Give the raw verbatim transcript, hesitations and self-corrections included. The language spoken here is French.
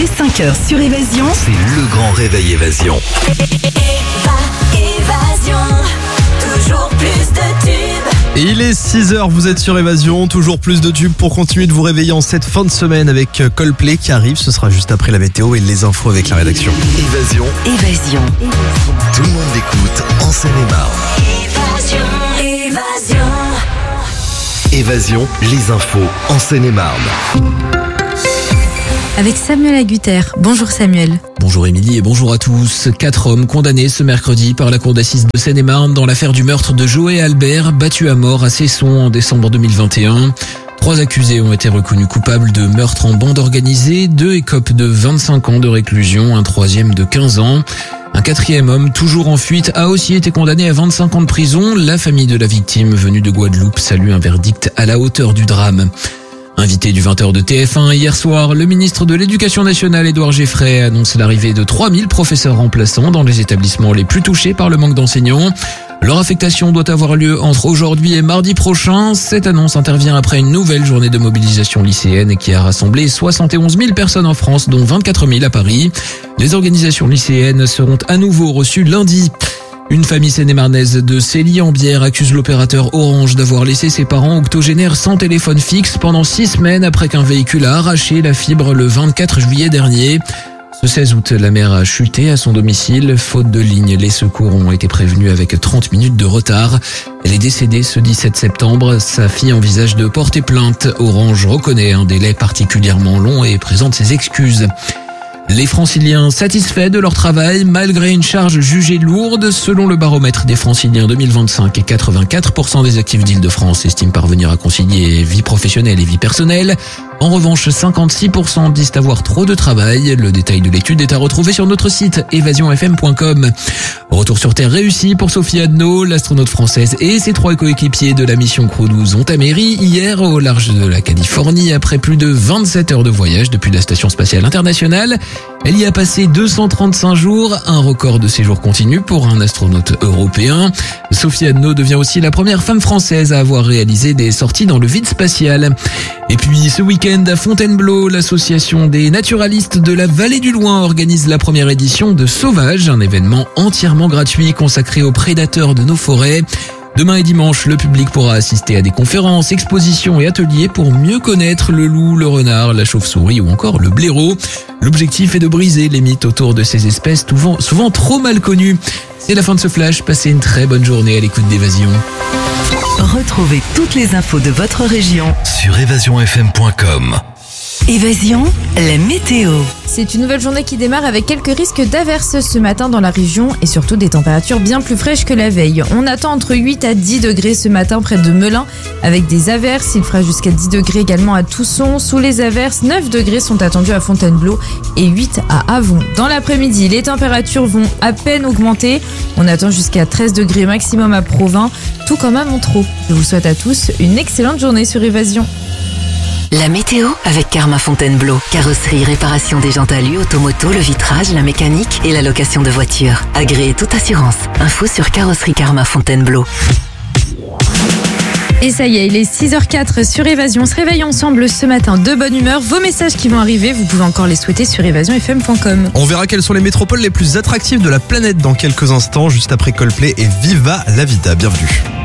Dès cinq heures sur Évasion, c'est le grand réveil Évasion. Évasion, toujours plus de tubes. Et il est six heures, vous êtes sur Évasion, toujours plus de tubes pour continuer de vous réveiller en cette fin de semaine avec Coldplay qui arrive. Ce sera juste après la météo et les infos avec la rédaction. Évasion, Évasion, tout le monde l'écoute en Seine-et-Marne. Évasion, évasion. Évasion, les infos en Seine-et-Marne. Avec Samuel Agutter. Bonjour Samuel. Bonjour Émilie et bonjour à tous. Quatre hommes condamnés ce mercredi par la cour d'assises de Seine-et-Marne dans l'affaire du meurtre de Joey Albert, battu à mort à Cesson en décembre deux mille vingt et un. Trois accusés ont été reconnus coupables de meurtre en bande organisée, deux écopent de vingt-cinq ans de réclusion, un troisième de quinze ans. Un quatrième homme, toujours en fuite, a aussi été condamné à vingt-cinq ans de prison. La famille de la victime, venue de Guadeloupe, salue un verdict à la hauteur du drame. Invité du vingt heures de T F un hier soir, le ministre de l'Éducation nationale Édouard Geoffrey annonce l'arrivée de trois mille professeurs remplaçants dans les établissements les plus touchés par le manque d'enseignants. Leur affectation doit avoir lieu entre aujourd'hui et mardi prochain. Cette annonce intervient après une nouvelle journée de mobilisation lycéenne qui a rassemblé soixante et onze mille personnes en France, dont vingt-quatre mille à Paris. Les organisations lycéennes seront à nouveau reçues lundi. Une famille seine-et-marnaise de Célie-en-Bière accuse l'opérateur Orange d'avoir laissé ses parents octogénaires sans téléphone fixe pendant six semaines après qu'un véhicule a arraché la fibre le vingt-quatre juillet dernier. Ce seize août, la mère a chuté à son domicile. Faute de ligne, les secours ont été prévenus avec trente minutes de retard. Elle est décédée ce dix-sept septembre. Sa fille envisage de porter plainte. Orange reconnaît un délai particulièrement long et présente ses excuses. Les Franciliens satisfaits de leur travail malgré une charge jugée lourde. Selon le baromètre des Franciliens deux mille vingt-cinq, quatre-vingt-quatre pour cent des actifs d'Île-de-France estiment parvenir à concilier vie professionnelle et vie personnelle. En revanche, cinquante-six pour cent disent avoir trop de travail. Le détail de l'étude est à retrouver sur notre site évasion f m point com. Retour sur Terre réussi pour Sophie Adno, l'astronaute française et ses trois coéquipiers de la mission Crew douze ont atterri hier au large de la Californie après plus de vingt-sept heures de voyage depuis la Station Spatiale Internationale. Elle y a passé deux cent trente-cinq jours, un record de séjour continu pour un astronaute européen. Sophie Adno devient aussi la première femme française à avoir réalisé des sorties dans le vide spatial. Et puis ce week-end à Fontainebleau, l'association des naturalistes de la Vallée du Loing organise la première édition de Sauvage, un événement entièrement gratuit consacré aux prédateurs de nos forêts. Demain et dimanche, le public pourra assister à des conférences, expositions et ateliers pour mieux connaître le loup, le renard, la chauve-souris ou encore le blaireau. L'objectif est de briser les mythes autour de ces espèces souvent, souvent trop mal connues. C'est la fin de ce flash, passez une très bonne journée à l'écoute d'Évasion. retrouvez toutes les infos de votre région Sur évasion f m point com. Évasion, la météo. C'est une nouvelle journée qui démarre avec quelques risques d'averses ce matin dans la région et surtout des températures bien plus fraîches que la veille. On attend entre huit à dix degrés ce matin près de Melun avec des averses. Il fera jusqu'à dix degrés également à Tousson. Sous les averses, neuf degrés sont attendus à Fontainebleau et huit à Avon. Dans l'après-midi, les températures vont à peine augmenter. On attend jusqu'à treize degrés maximum à Provins, tout comme à Montereau. Je vous souhaite à tous une excellente journée sur Évasion. La météo avec Karma Fontainebleau. Carrosserie, réparation des jantes à lui, automoto, le vitrage, la mécanique et la location de voitures. Agréez toute assurance. Info sur Carrosserie Karma Fontainebleau. Et ça y est, il est six heures quatre sur Évasion. On se réveille ensemble ce matin de bonne humeur. Vos messages qui vont arriver, vous pouvez encore les souhaiter sur évasion f m point com. On verra quelles sont les métropoles les plus attractives de la planète dans quelques instants, juste après Coldplay et Viva la Vida. Bienvenue.